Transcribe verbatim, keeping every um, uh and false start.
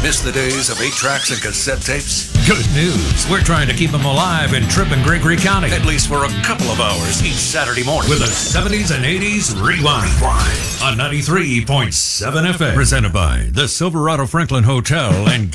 Miss the days of eight tracks and cassette tapes? Good news. We're trying to keep them alive in Tripp and Gregory County. At least for a couple of hours each Saturday morning. With a seventies and eighties rewind. On ninety-three point seven F M. Presented by the Silverado Franklin Hotel and